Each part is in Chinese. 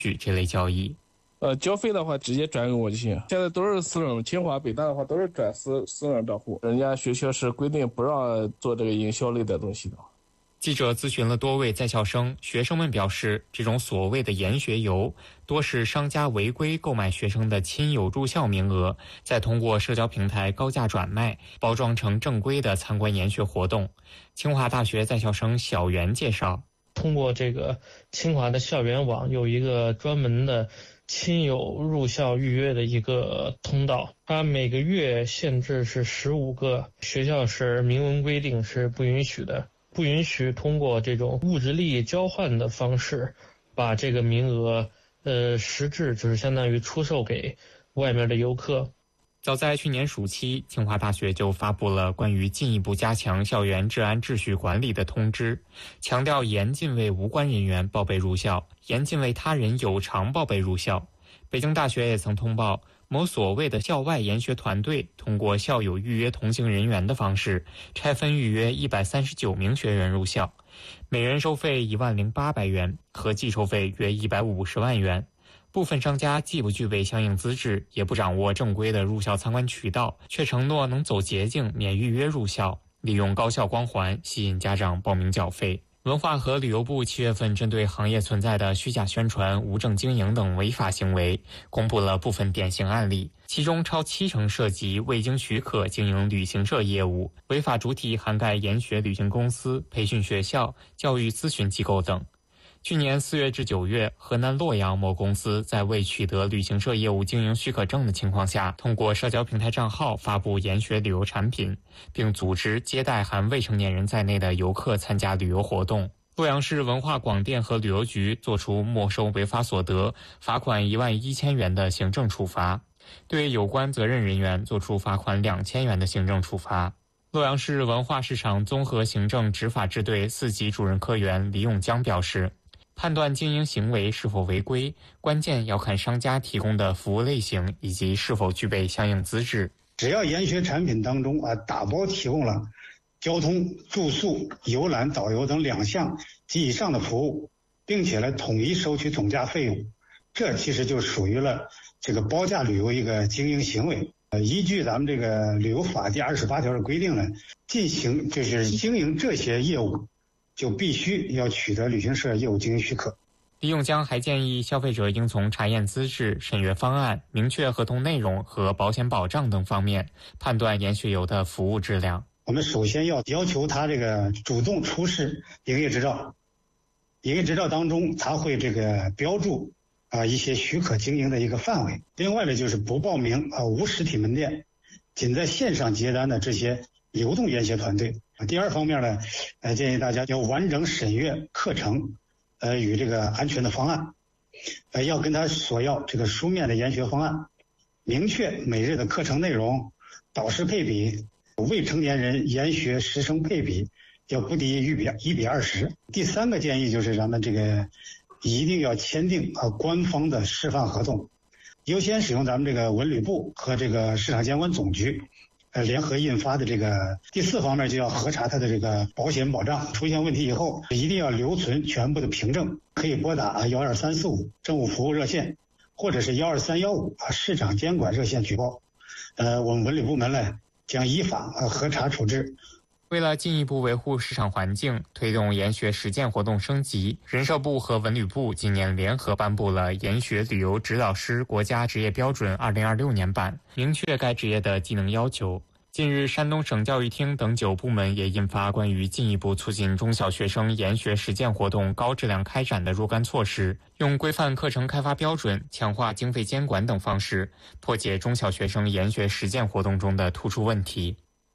这类交易。 交费的话直接转给我就行。现在都是私人，清华、北大的话都是转私人账户，人家学校是规定不让做这个营销类的东西的。 记者咨询了多位在校生，学生们表示，这种所谓的研学游，多是商家违规购买学生的亲友入校名额，再通过社交平台高价转卖，包装成正规的参观研学活动。清华大学在校生小袁介绍， 通过这个清华的校园网有一个专门的亲友入校预约的一个通道，它每个月限制是15个，学校是明文规定是不允许的，不允许通过这种物质利益交换的方式把这个名额实质就是相当于出售给外面的游客。 早在去年暑期，清华大学就发布了关于进一步加强校园治安秩序管理的通知，强调严禁为无关人员报备入校，严禁为他人有偿报备入校。北京大学也曾通报，某所谓的校外研学团队通过校友预约同行人员的方式，拆分预约139名学员入校，每人收费10800元，合计收费约150万元。部分商家既不具备相应资质，也不掌握正规的入校参观渠道，却承诺能走捷径免预约入校，利用高校光环吸引家长报名缴费。文化和旅游部7月份针对行业存在的虚假宣传、无证经营等违法行为，公布了部分典型案例，其中超70%涉及未经许可经营旅行社业务，违法主体涵盖研学旅行公司、培训学校、教育咨询机构等。去年4月至9月，河南洛阳某公司在未取得旅行社业务经营许可证的情况下，通过社交平台账号发布研学旅游产品，并组织接待含未成年人在内的游客参加旅游活动。洛阳市文化广电和旅游局作出没收违法所得、罚款11000元的行政处罚，对有关责任人员作出罚款2000元的行政处罚。洛阳市文化市场综合行政执法支队4级主任科员李永江表示，判断经营行为是否违规，关键要看商家提供的服务类型以及是否具备相应资质。 只要研学产品当中打包提供了交通、住宿、游览、导游等2项及以上的服务，并且呢统一收取总价费用，这其实就属于了这个包价旅游一个经营行为。依据咱们这个旅游法第28条的规定呢，进行就是经营这些业务，就必须要取得旅行社业务经营许可。 李永江还建议消费者应从查验资质、审阅方案、明确合同内容和保险保障等方面判断研学游的服务质量。 我们首先要求他这个主动出示营业执照，营业执照当中他会这个标注一些许可经营的一个范围。另外呢，就是不报名无实体门店，仅在线上接单的这些流动研学团队。第二方面呢，建议大家要完整审阅课程，与这个安全的方案，要跟他索要这个书面的研学方案，明确每日的课程内容、导师配比、未成年人研学师生配比要不低于1:20。第3个建议就是咱们这个一定要签订官方的示范合同，优先使用咱们这个文旅部和这个市场监管总局联合印发的这个。第4方面就要核查它的这个保险保障，出现问题以后一定要留存全部的凭证，可以拨打12345政务服务热线，或者是12315市场监管热线举报。我们文旅部门呢将依法核查处置。 为了进一步维护市场环境，推动研学实践活动升级，人社部和文旅部今年联合颁布了研学旅游指导师国家职业标准2026年版，明确该职业的技能要求。近日，山东省教育厅等9部门也印发关于进一步促进中小学生研学实践活动高质量开展的若干措施，用规范课程开发标准、强化经费监管等方式，破解中小学生研学实践活动中的突出问题。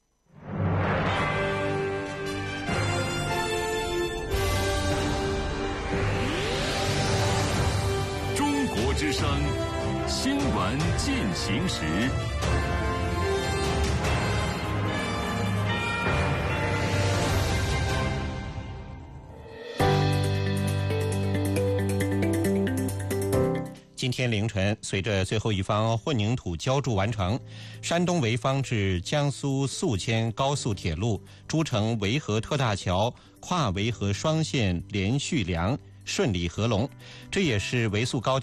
中国之声新闻进行时。 今天凌晨，随着最后一方混凝土浇筑完成，山东潍坊至江苏宿迁高速铁路诸城潍河特大桥跨潍河双线连续梁顺利合龙，这也是潍宿高铁